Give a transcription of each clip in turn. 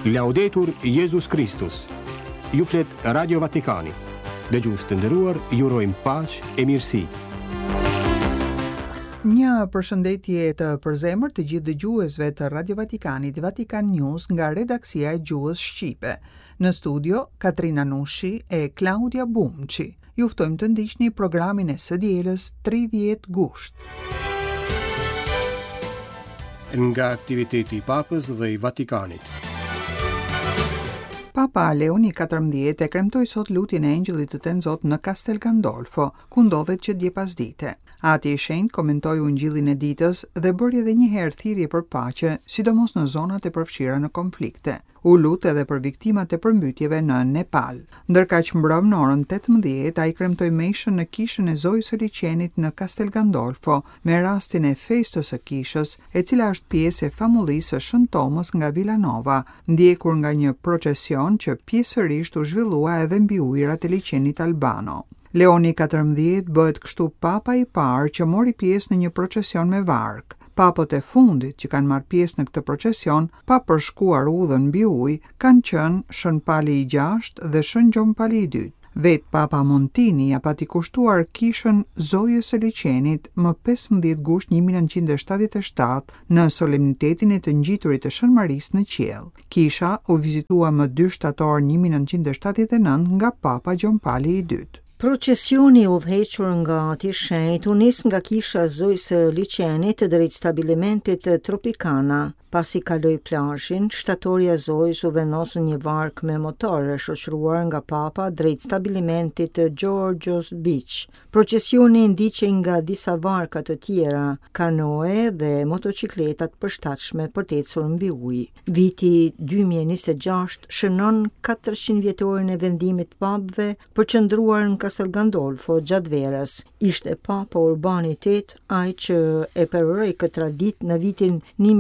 Laudetur Jesus Christus. Ju flet Radio Vatikani. Dëgjues të nderuar, ju urojmë paqë e mirësi. Një përshëndetje të përzemër të gjithë dëgjuesve të Radio Vatikanit, Vatikan News nga redaksia e gjuhës shqipe. Në studio Katrina Nushi e Claudia Bumçi. Ju ftojmë të ndiqni programin e së dielës 30 gusht. Nga aktiviteti i Papës dhe i Vatikanit. Papa Leoni XIV e kremtoi sot lutjen e Engjëllit të Tenë Zot në Castel Gandolfo, ku ndodhet që dje pasdite. Ati i shenjtë komentoi ungjillin e ditës dhe bëri edhe një herë thirrje për paqe, sidomos në zonat e përfshira në konflikte. U lut edhe për viktimat e përmbytjeve në Nepal. Ndërkaq mbrëm në orën 18, ai kremtoi meshën në kishën e Zojës së Liçenit në Castel Gandolfo, me rastin e festës së kishës, e cila është pjesë e famullisë së Shën Tomës nga Villanova, ndjekur nga një procesion që pjesërisht u zhvillua edhe mbi ujërat e Liçenit Albano. Leoni XIV bëhet kështu papa i parë që mori pjesë në një procesion me varg. Papët e fundit që kanë marrë pjesë në këtë procesion, pa përshkuar udhën mbi ujë, kanë qenë Shën Pali i 6 dhe Shën Gjon Pali i 2. Vetë Papa Montini ja pati kushtuar kishën Zojës së Liçenit më 15 gusht 1977 në solemnitetin e të ngjiturit të Shën Marisë në qiell. Kisha u vizitua më 2 shtator 1979 nga Papa Gjon Pali i 2. Procesioni udhëhequr nga Ati i Shenjtë u nis nga kisha Zojës së Liçenit drejt stabilimentit Tropicana. Pasi kaloi plazhin, shtatorja Zojës u vendos në një varg me motor shoqëruar nga Papa drejt stabilimentit Georgios Beach. Procesioni ndiqej nga disa varka të tjera, kanoe dhe motocikleta të përshtatshme për të ecur mbi ujë. Viti 2026 shënon 400 vjetorin e vendimit të papëve për qëndruar në Castel Gandolfo gjatë verës. Ishte Papa Urbani VIII ai që e peroroi këtë traditë në vitin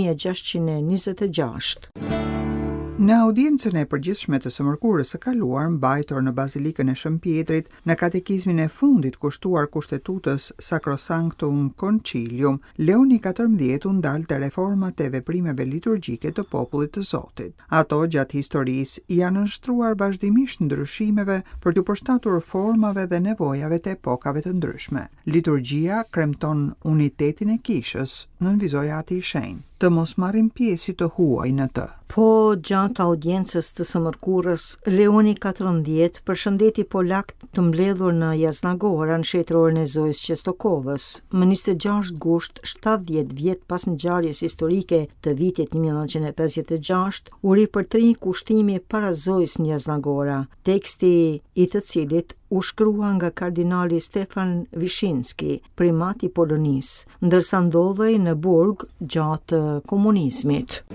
1626. Në audiencën e përgjithshme të së mërkurës së kaluar, mbajtur në Bazilikën e Shën Pjetrit, në katekizmin e fundit kushtuar kushtetutës Sacrosanctum Concilium, Leoni XIV u ndal te reformat e veprimeve liturgjike të popullit të Zotit. Ato gjatë historisë janë nënshtruar vazhdimisht ndryshimeve për të përshtatur formave dhe nevojave të epokave të ndryshme. Liturgjia kremton unitetin e kishës, nënvizoi Ati i Shenjtë, të mos marrin pjesë të huaj në të. Po gjatë audiencës të së mërkurës, Leoni XIV përshëndeti polakt të mbledhur në Jasnagora në shtetrorin e Zojës Qestokovës. Më 26 gusht, 70 vjet pas ngjarjes historike të vitit 1956, u ripërtri kushtimi para Zojës në Jasnagora, teksti i të cilit u shkrua nga kardinali Stefan Wyszynski, primat i Polonisë, ndërsa ndodhej në burg gjatë komunizmit.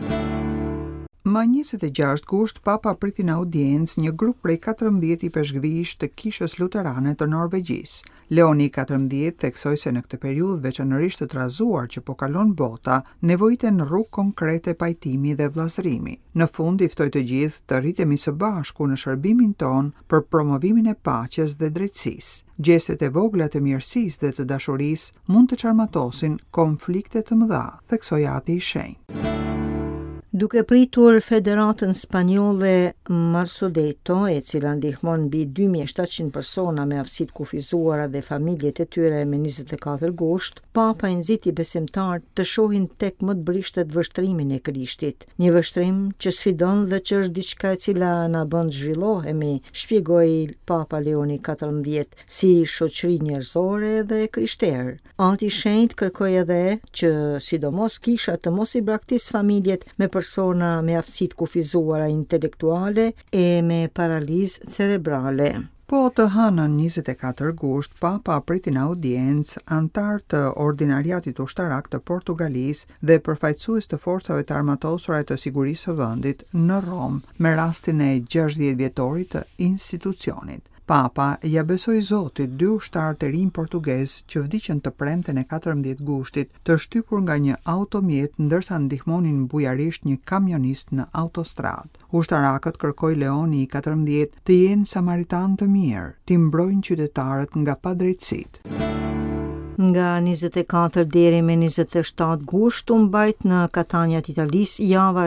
Më 26 gusht, Papa priti në audiencë një grup prej 14 i peshqvish të kishës luterane të Norvegjisë. Leoni XIV theksoi se në këtë periudhë veçanërisht të trazuar që po kalon bota, nevojiten rrugë konkrete pajtimi dhe vllazërimi. Në fund i ftoi të gjithë të rritemi së bashku në shërbimin ton për promovimin e paqes dhe drejtësisë. Gjestet e vogla të mirësisë dhe të dashurisë mund të çarmatosin konflikte të mëdha, theksoi Ati i Shenjtë. Duke pritur Federatën Spanjolle Marsodetto, e cila ndihmon mbi 2700 persona me aftësitë kufizuara dhe familjet e tyre me 24 gusht, Papa i nxiti besimtarët të shohin tek më të brishtet vështrimin e Krishtit. Një vështrim që sfidon dhe që është diçka e cila na bën të zhvillohemi, shpjegoi Papa Leoni XIV, si shoqëri njerëzore dhe krishterë. Ati i Shenjtë kërkoi edhe që sidomos kisha të mos i braktis familjet me persona me aftësitë kufizuara intelektuale e me paralizë cerebrale. Po të hënën 24 gusht, Papa priti në audiencë antar të ordinariatit ushtarak të Portugalisë dhe përfaqësues të forcave të armatosura të sigurisë së vendit në Rom, me rastin e 60 vjetorit të institucionit. Papa ja besoi Zotit 2 ushtarë të rinj portugez që vdiqën të premten e 14 gushtit, të shtypur nga një automjet ndërsa ndihmonin bujarisht një kamionist në autostradë. Ushtarakët kërkoi Leoni XIV të jenë samaritan të mirë, të mbrojnë qytetarët nga padrejtësitë. Nga 24 deri me 27 gusht u mbajt në Katanjat Italisë java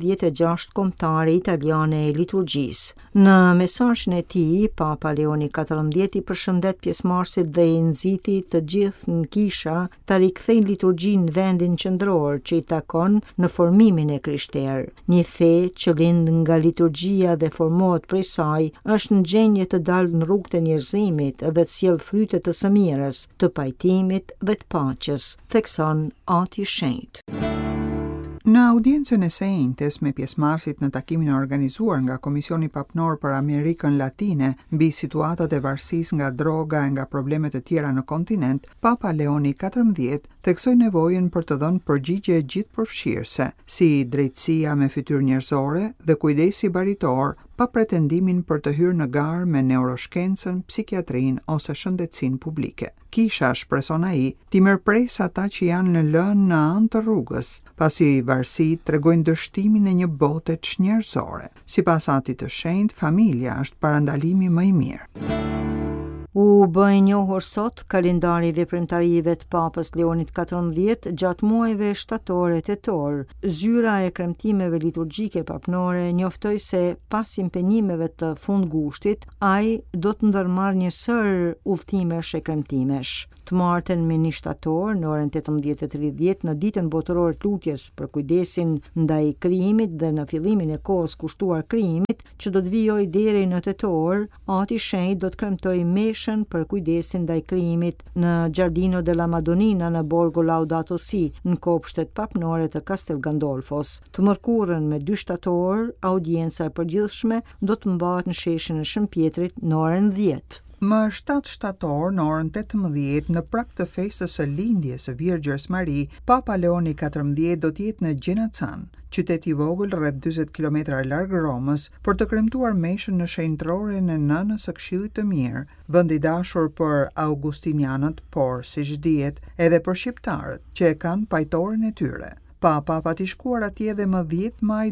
76 kombëtare italiane e liturgjisë. Në mesazhin e tij, Papa Leoni XIV i përshëndet pjesëmarrësit dhe i nxiti të gjithë në kisha ta rikthejnë liturgjinë në vendin qendror që i takon në formimin e krishterë. Një fe që lind nga liturgjia dhe formohet prej saj është në gjendje të dalë në rrugët e njerëzimit dhe të sjellë fryte të së mirës, të pajtimit dhe të paqes, thekson Ati i Shenjtë. Në audiencën e së njëjtës me pjesëmarrësit në takimin e organizuar nga Komisioni Papnor për Amerikën Latine mbi situatat e varësisë nga droga e nga problemet e tjera në kontinent, Papa Leoni XIV theksoi nevojën për të dhënë përgjigje gjithëpërfshirëse, si drejtësia me fytyrë njerëzore dhe kujdesi baritor, pa pretendimin për të hyrë në garë me neuroshkencën, psikiatrinë ose shëndetësinë publike. Kisha, shpreson ai, t'i merrpres ata që janë në lënë në anë të rrugës, pasi varësitë tregojnë dështimin e një bote çnjerëzore. Sipas Atit të Shenjtë, familja është parandalimi më i mirë. U bë e njohur sot kalendari i veprimtarive të Papës Leonit XIV gjatë muajve shtator e tetor. Zyra e kremtimeve liturgjike papnore njoftoi se pas impenjimeve të fundgushtit, ai do të ndërmarrë një sër udhëtimesh e kremtimesh. Të martën me 1 shtator në orën 18:30 në ditën botërore të lutjes për kujdesin ndaj krijimit dhe në fillimin e kohës kushtuar krijimit, që do të vijojë deri në tetor, Ati i Shenjtë do të kremtojë meshën për kujdesin ndaj krijimit në Giardino della Madonnina në Borgo Laudato Si, në kopshtet papnore të Castel Gandolfos. Të mërkurën me 2 shtator, audienca e përgjithshme do të mbahet në sheshin e Shëmpjetrit në orën 10. Më 7 shtator në orën 18 në prag të festës së lindjes së Virgjës Mari, Papa Leoni XIV do të jetë në Gjenacan, qytet i vogël rreth 40 kilometra larg Romës, për të kremtuar meshën në shenjtroren e nënës së Këshillit të Mirë, vend i dashur për augustinianët, por siç dihet edhe për shqiptarët që e kanë pajtoren e tyre. Papa pati shkuar atje edhe më 10 maj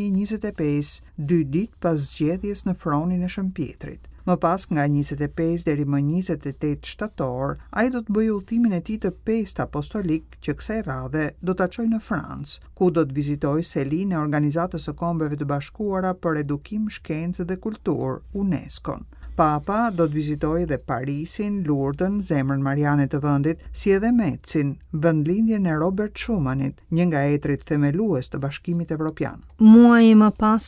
2025, 2 ditë pas zgjedhjes në fronin e Shëmpjetrit. Më pas nga 25 deri më 28 shtator, ai do të bëjë udhëtimin e tij të pestë apostolik që kësaj radhe do ta çojë në Francë, ku do të vizitojë selinë e Organizatës së Kombeve të Bashkuara për Edukim, Shkencë dhe Kulturë, UNESCO-n. Papa do të vizitojë edhe Parisin, Lourdën, zemrën mariane të vendit, si edhe Metzin, vendlindjen e Robert Schumanit, një nga etrit themelues të Bashkimit Evropian. Muaji më pas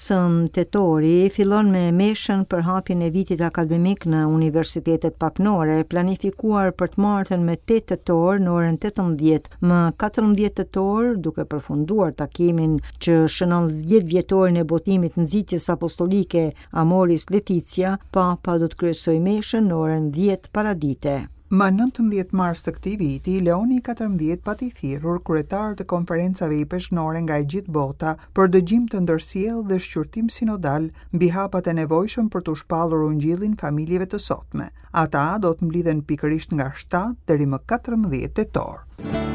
tetori fillon me meshën për hapjen e vitit akademik në universitetet papnore, planifikuar për të martën me 8 tetor në orën 18, më 14 tetor, duke përfunduar takimin që shënon 10 vjetorin e botimit nxitjes apostolike Amoris Laetitia, Papa do të kryesoj meshën në orën 10 paradite. Më 19 mars të këtij viti, Leoni XIV pati thirrur kryetarët e konferencave i peshqnore nga e gjithë bota për dëgjim të ndërsjellë dhe shqyrtim sinodal mbi hapat e nevojshëm për të shpallur ungjillin familjeve të sotme. Ata do të mblidhen pikërisht nga 7 deri më 14 tetor.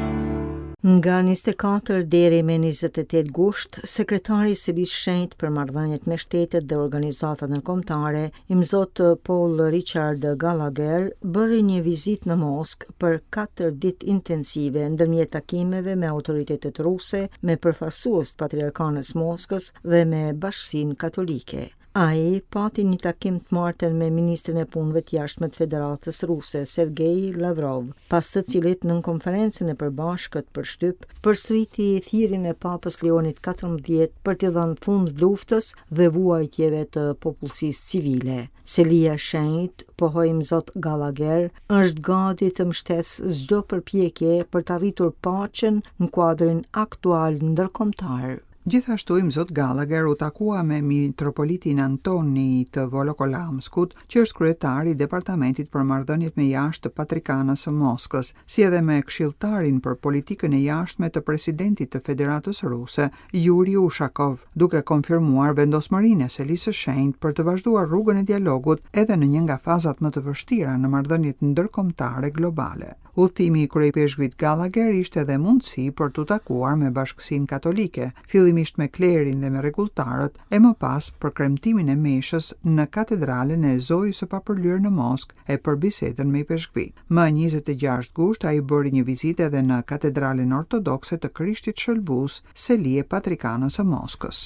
Nga 24 deri me 28 gusht, sekretari i Selisë Shenjtë për marrëdhëniet me shtetet dhe organizatat ndërkombëtare, Imzot Paul Richard Gallagher, bëri një vizitë në Moskë për 4 ditë intensive, ndërmjet takimeve me autoritetet ruse, me përfaqësues të Patriarkanës Moskës dhe me Bashkinë Katolike. Ai pati një takim të martën me ministrin e punëve të jashtme të Federatës Ruse, Sergej Lavrov, pas të cilit në konferencën e përbashkët për shtyp, përsëriti thirrjen e Papës Leonit XIV për t'i dhënë fund luftës dhe vuajtjeve të popullsisë civile. Selia Shenjtë, pohoi Imzot Gallagher, është gati të mbështesë çdo përpjekje për të arritur paqen në kuadrin aktual ndërkombëtar. Gjithashtu Imzot Gallagher u takua me mitropolitin Antoni të Volokolamskut, që është kryetari i departamentit për marrëdhëniet me jashtë të Patrikanës së Moskës, si edhe me këshilltarin për politikën e jashtme të presidentit të Federatës Ruse, Yuri Ushakov, duke konfirmuar vendosmërinë e Selisë së Shenjtë për të vazhduar rrugën e dialogut edhe në një nga fazat më të vështira në marrëdhëniet ndërkombëtare globale. Udhëtimi i kryepeshkujt Gallagher ishte edhe mundësi për të takuar me Bashkinë Katolike, fillimisht fillimisht me klerin dhe me rregulltarët e më pas për kremtimin e meshës në katedralen e Zojës së Papërlyer në Moskë e për bisedën me i peshkvit. Më 26 gusht ai bëri një vizitë edhe në katedralen ortodokse të Krishtit Shëlbues, Selie Patrikanës së Moskës.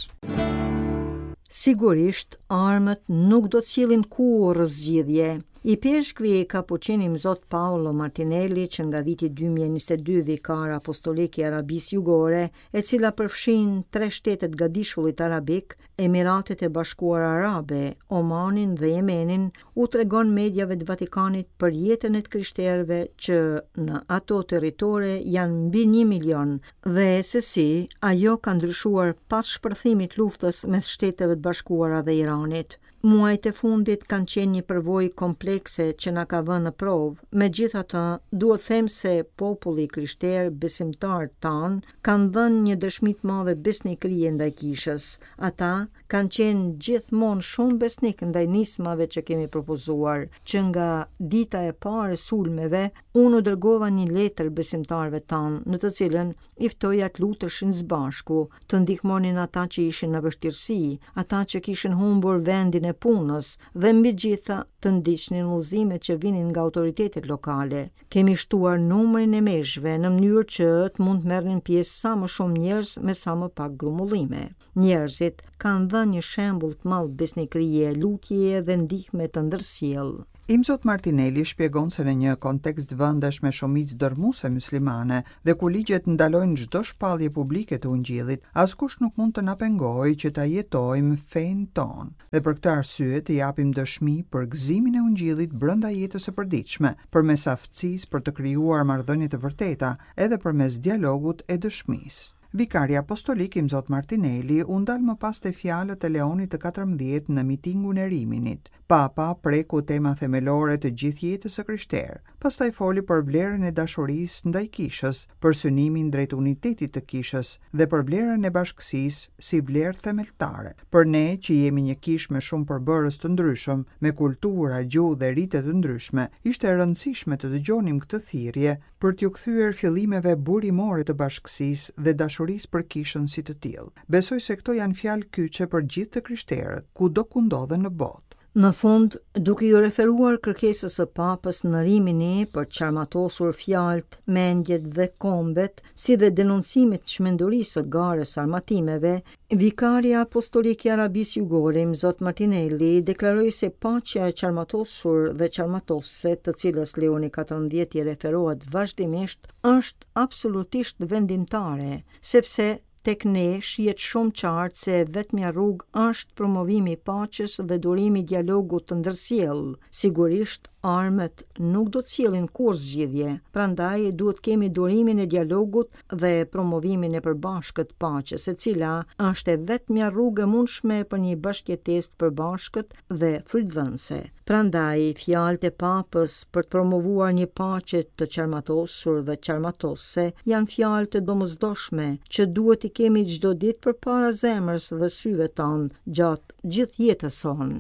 Sigurisht, armët nuk do të sjellin kurrë zgjidhje. I peshkvi kapuçini Mzot Paolo Martinelli, që nga viti 2022 vikar apostolik i Arabisë Jugore, e cila përfshin 3 shtetet gadishullit arabik, Emiratet e Bashkuara Arabe, Omanin dhe Yemenin, u tregon mediave të Vatikanit për jetën e të krishterëve që në ato territore janë mbi 1 milion dhe se si ajo ka ndryshuar pas shpërthimit luftës mes Shteteve të Bashkuara dhe Iranit. Muajt e fundit kanë qenë një përvojë komplekse që na ka vënë në provë. Megjithatë, duhet them se populli krishterë besimtar tan kanë dhënë një dëshmi të madhe besnikërie ndaj kishës. Ata kanë qenë gjithmonë shumë besnik ndaj nismave që kemi propozuar, që nga dita e parë e sulmeve, unë u dërgova një letër besimtarëve tan, në të cilën i ftoja të luteshin së bashku, të ndihmonin ata që ishin në vështirësi, ata që kishin humbur vendin e punës dhe mbi gjitha të ndiqnin udhëzimet që vinin nga autoritetet lokale. Kemi shtuar numrin e meshëve në mënyrë që të mund të merrnin pjesë sa më shumë njerëz me sa më pak grumullime. Njerëzit kanë dhënë një shembull të madh besnikërie, lutjeje dhe ndihme të ndërsjellë. Imzot Martinelli shpjegon se në një kontekst vendesh me shumicë dërmuese muslimane dhe ku ligjet ndalojnë çdo shpallje publike të ungjillit, askush nuk mund të na pengojë që ta jetojmë fenë tonë. Dhe për këtë arsye të japim dëshmi për gëzimin e ungjillit brenda jetës së përditshme, përmes aftësisë për të krijuar marrëdhënie të vërteta, edhe përmes dialogut e dëshmisë. Vikari apostolik Imzot Martinelli u ndal më pas te fjalët e Leonit të 14 në mitingun e Riminit. Papa preku tema themelore të gjithë jetës së krishterë. Pastaj foli për vlerën e dashurisë ndaj kishës, për synimin drejt unitetit të kishës dhe për vlerën e bashkësisë si vlerë themeltare. Për ne që jemi një kishë me shumë përbërës të ndryshëm, me kultura, gjuhë dhe rite të ndryshme, ishte e rëndësishme të dëgjonim këtë thirrje për t'ju kthyer fillimeve burimore të bashkësisë dhe dashurisë për kishën si të tillë. Besoj se këto janë fjalë kyçe për gjithë të krishterët, kudo ku ndodhen në botë. Në fund, duke ju referuar kërkesës së Papës në Rimini për të qarmatosur fjalët, mendjet dhe kombet, si dhe denoncimit të çmendurisë së garës armatimeve, vikari apostolik i Arabisë Jugore, Imzot Martinelli, deklaroi se paqja e qarmatosur dhe qarmatose, të cilës Leoni 14 i referohet vazhdimisht, është absolutisht vendimtare, sepse tek ne shihet shumë qartë se vetmja rrugë është promovimi i paqes dhe durimi i dialogut të ndërsjellë. Sigurisht, armët nuk do të sjellin kurrë zgjidhje, prandaj duhet kemi durimin e dialogut dhe promovimin e përbashkët të paqes, e cila është e vetmja rrugë e mundshme për një bashkëjetesë të përbashkët dhe frytdhënëse. Prandaj, fjalët e Papës për të promovuar një paqe të qarmatosur dhe qarmatose janë fjalë të domosdoshme që duhet i kemi çdo ditë përpara zemrës dhe syve tanë gjatë gjithë jetës sonë.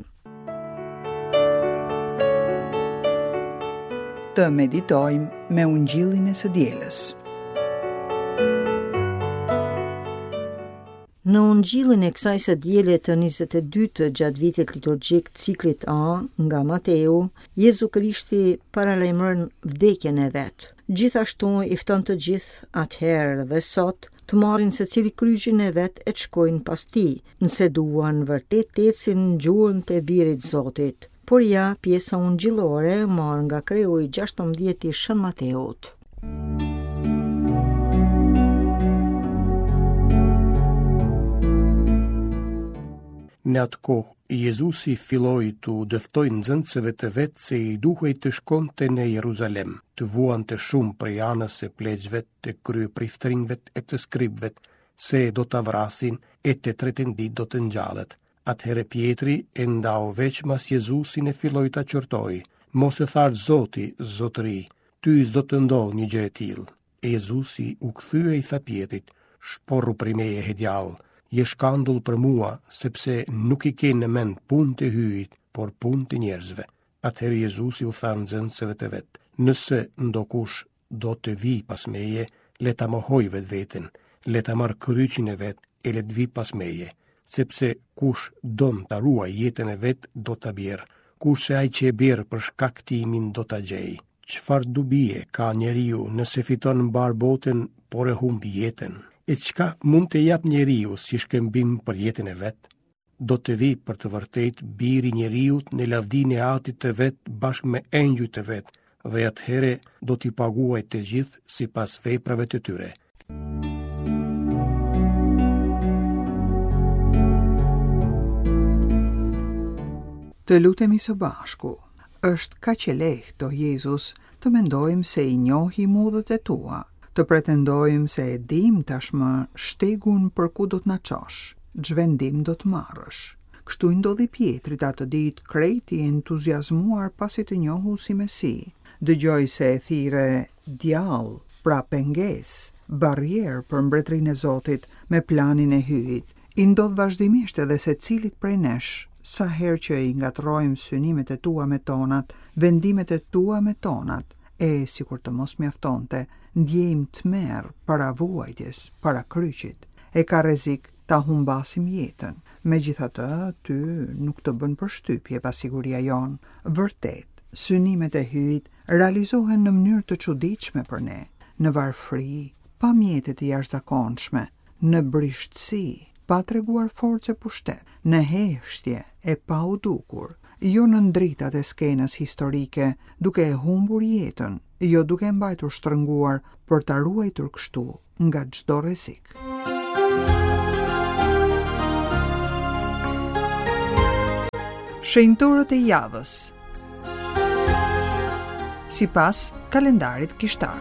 Të meditojmë me ungjillin e së dielës. Në ungjillin e kësaj së diele të 22 gjatë vitit liturgjik ciklit A nga Mateu, Jezu Krishti paralajmëron vdekjen e vet. Gjithashtu i fton të gjithë atëherë dhe sot të marrin secili kryqin e vet e të shkojnë pas tij, nëse duan vërtet të ecin në gjurmën e birit Zotit. Por ja, pjesa ungjillore marrë nga kreu i 16 i Shën Mateut. Në atë kohë, Jezusi filloi të dëftoj nxënësve të vetë se i duhej të shkonte në Jeruzalem, të vuante shumë prej anës së pleqëve, të kryepriftërinjve e të skribëve, se do ta vrasin e të tretën ditë do të ngjallet. Atëherë Pietri e ndau veç mas Jezusin e filloi ta qërtoi. Mos e tharë Zoti, Zotëri, ty s'do të ndodhë një gjë e tillë. E Jezusi u kthye i tha Pietrit, shporru prej meje hedjall, je shkandull për mua, sepse nuk i ke në mend punë të hyjit, por punë të njerëzve. Atëherë Jezusi u tha nxënësve të vet, nëse ndokush do të vi pas meje, le ta mohoj vetveten, le ta marr kryqin e vet e le të vi pas meje, sepse kush don ta ruaj jetën e vet do ta bjerë, kurse ai që e bjerë për shkak të timin do ta gjejë. Çfarë dobie ka njeriu nëse fiton mbar botën, por e humb jetën? E çka mund të jap njeriu si shkëmbim për jetën e vet? Do të vi për të vërtet biri njeriut në lavdinë e Atit të vet bashkë me engjujt të vet, dhe atëhere do t'i paguaj të gjithë sipas veprave të tyre. Të lutemi së bashku. Është kaq e lehtë, o Jezus, të mendojmë se i njohim udhët e tua, të pretendojmë se e dim tashmë shtegun për ku do të na çosh, ç'vendim do të marrësh. Kështu i ndodhi Pietrit atë ditë, krejt i entuziazmuar pasi të njohu si Mesi. Dëgjoj se e thire djallë, pra pengesë, barrierë për mbretërinë e Zotit me planin e hyjit. I ndodh vazhdimisht edhe se cilit prej nesh, sa herë që i ngatrojmë synimet e tua me tonat, vendimet e tua me tonat, e sikur të mos mjaftonte, ndjejmë tmerr para vuajtjes, para kryqit. E ka rrezik ta humbasim jetën. Megjithatë, ty nuk të bën përshtypje pasiguria jon. Vërtet, synimet e hyjit realizohen në mënyrë të çuditshme për ne, në varfëri, pa mjete të jashtëzakonshme, në brishtësi, pa treguar forcë e pushtet, në heshtje e pa u dukur, jo në ndritat e skenës historike, duke e humbur jetën, jo duke mbajtur shtrënguar për ta ruajtur kështu nga çdo rrezik. Shenjtorët e javës. Sipas kalendarit kishtar.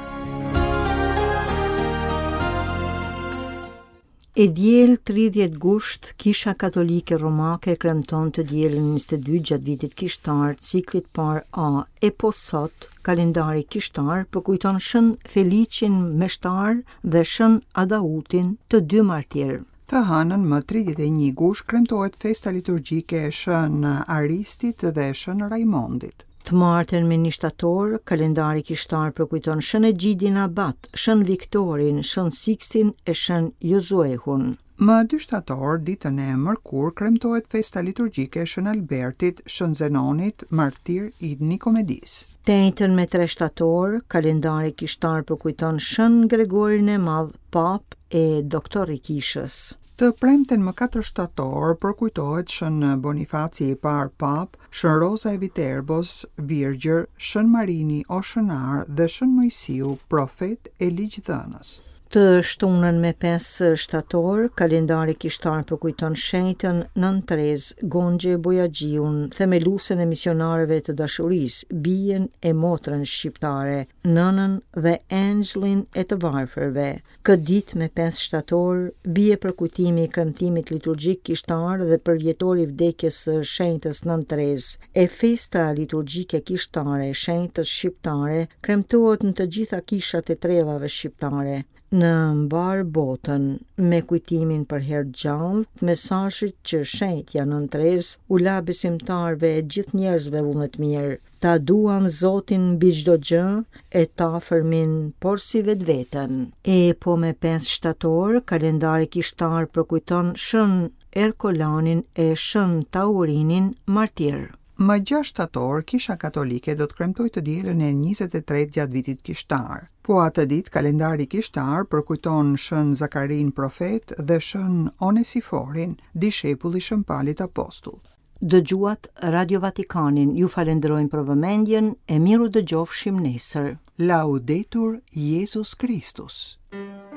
E diel 30 gusht, Kisha Katolike Romake kremton të dielën 22 gjatë vitit kishtar, ciklit par A. E po sot, kalendari kishtar përkujton shën Felicin Meshtar dhe shën Adautin, të dy martirë. Të hënën më 31 gusht kremtohet festa liturgjike e shën Aristit dhe shën Raimondit. Të martën me 1 shtator, kalendari kishtar përkujton shën Egjidin Abat, shën Viktorin, shën Sixtin e shën Jozuehun. Më 2 shtator, ditën e mërkur, kremtohet festa liturgjike e shën Albertit, shën Zenonit, martir i Nikomedis. Të me 3 shtator, kalendari kishtar përkujton shën Gregorin e Madh, pap e doktor i kishës. Të premten më 4 shtator përkujtohet shën Bonifaci i par pap, shën Roza e Viterbos, virgjër, shën Marini Oshënar dhe shën Mojsiu, profet e ligjdhënës. Të shtunën me 5 shtator, kalendari kishtar përkujton shenjtën Nën Terezë, Gonxhe Bojaxhiun, themeluesen e misionarëve të dashurisë, bijen e motrën shqiptare, nënën dhe engjëllin e të varfërve. Këtë ditë me 5 shtator, bie përkujtimi i kremtimit liturgjik kishtar dhe përvjetori vdekjes së shenjtës Nën Terezë. E festa liturgjike kishtare e shenjtës shqiptare kremtohet në të gjitha kishat e trevave shqiptare. Në mbar botën, me kujtimin për herë gjallë, mesazhit që shenjtja Nën Terezë u la besimtarve e gjithë njerëzve vullnet mirë. Ta duam Zotin mbi çdo gjë e ta fërmin por si vetveten. E po me 5 shtator, kalendari kishtar përkujton shën Erkolanin e shën Taurinin martir. Më 6 shtator, Kisha Katolike do të kremtoj të dielën e 23 gjatë vitit kishtar. Po atë ditë, kalendari kishtar përkujton shën Zakarin profet dhe shën Onesiforin, dishepulli shën Palit apostull. Dëgjuat Radio Vatikanin, ju falenderojmë për vëmendjen, e miru dëgjofshim nesër. Laudetur Jesus Christus.